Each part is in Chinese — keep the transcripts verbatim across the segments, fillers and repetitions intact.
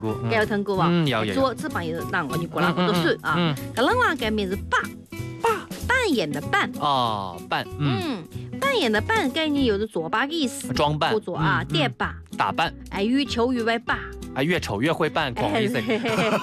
该有听过吧？ 嗯，有有。 左字旁也是啷个？你过啷个都算啊。 嗯。 搿另外改名是扮， 扮扮演的扮。 哦，扮。 嗯。扮演的扮概念有着做扮的意思， 装扮， 或者啊叠扮、 打扮， 哎越丑越会扮， 啊越丑越会扮，广义噻。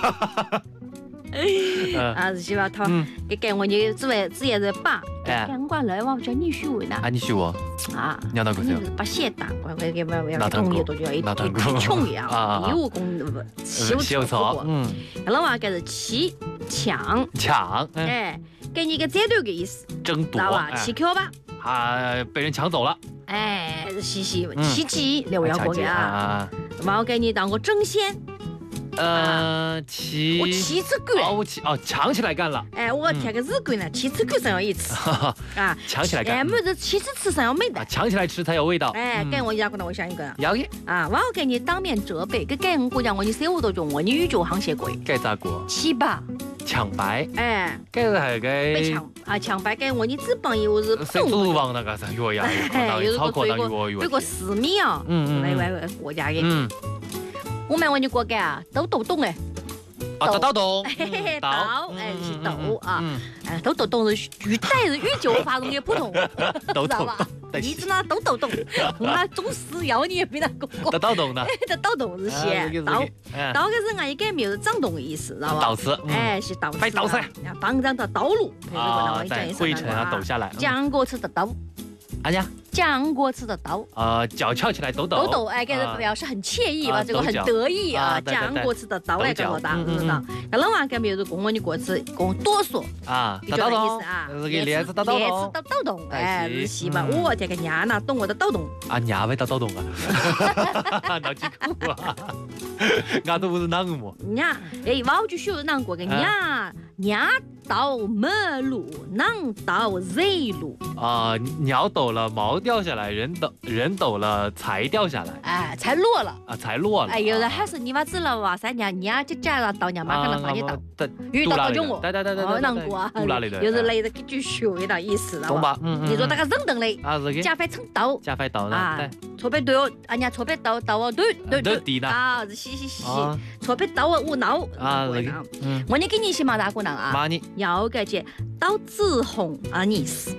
啊是吧？他给给我你只会只也是扮，哎，我讲来我叫你学会呢。 啊你学我啊？你哪个是？ 把鞋打，我我给我我工业都叫一一穷呀啊！义务工修草，嗯， 那老话该是欺抢抢， 哎，给你一个争夺的意思， 争夺， 知道吧？欺客吧？ 啊，被人抢走了。 哎，是是欺欺，六要过的啊。那么我给你当个争先。 呃，欺我七次干哦，我欺哦，抢起来干了。 哎，我贴个日干呢，七次干才有一次啊， 抢起来干。 哎，么子七次吃才有味道， 抢起来吃才有味道。 哎，给我一下，可能我想一个。 要的啊，我要给你当面责备，给给我讲我你生活当中我你语教行写过。 该咋过？ 欺吧。 抢白。 哎， 该是还该。 被抢啊，抢白给我你只帮我是。 谁主王那个是越呀？ 哎，有超过到越越。有个私密啊， 嗯嗯， 来来国家的。嗯。我们我你国家啊，都都懂哎。 啊，抖抖懂， 抖，哎，是抖啊，哎，抖抖懂是语带是语教发音的普通，知道吧？你知道抖抖懂，那中式要你也没那个过。 抖抖懂的， 抖抖懂是写抖，抖个是俺一个没有脏动的意思，知道吧？ 倒刺， 哎，是倒刺。 快倒噻！ 帮张的道路， 啊，在灰尘上抖下来。 讲过吃的抖。 哎呀， 讲过吃的抖， 呃，脚翘起来抖抖， 抖抖，哎，给人表示很惬意吧，这个很得意啊。讲过吃的抖来跟我打，知道？那老话讲没有是跟我你过吃，跟我哆嗦啊， 一句的意思啊， 是给脸子抖抖， 脸子抖抖动，哎，是西吧？我这个伢呢，懂我的抖动啊，伢会抖抖动啊，脑筋苦啊，俺都不是啷个么？ 伢，哎，我就学啷个个伢伢到马路，囊到热路啊，鸟抖了毛掉下来，人抖人抖了财掉下来， 哎，财落了啊，财落了。 哎，有人还是你妈知道哇塞，娘娘就嫁了到娘妈可能帮你抖，遇到到中我， 对对对对， 好难过啊，有时来的给句学的意思了， 懂吧？嗯嗯。 你说那个认等嘞， 啊是的， 加快成抖， 加快抖了，对。 错别对哦，人家错别抖抖哦，对对对， 啊，是是是是，错别抖哦，无脑啊，是的， 嗯，我你给你些嘛大姑娘啊， 妈你要个姐到紫红啊你是。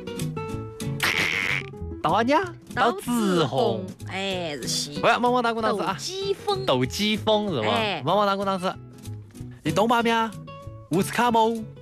到呀，到紫红， 哎，是西。 喂，毛毛大姑娘是啊， 斗鸡风， 斗鸡风是吧？毛毛大姑娘是，你懂吗？咩？乌斯卡姆。